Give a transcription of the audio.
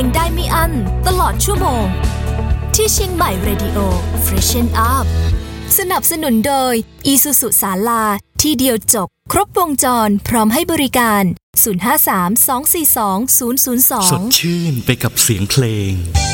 งได้ไม่อั้นตลอดชั่วโมงที่เชียงใหม่เรดิโอ Freshen Up สนับสนุนโดย Isuzu ศาลาที่เดียวจบครบวงจรพร้อมให้บริการ053-242-002 สดชื่นไปกับเสียงเพลง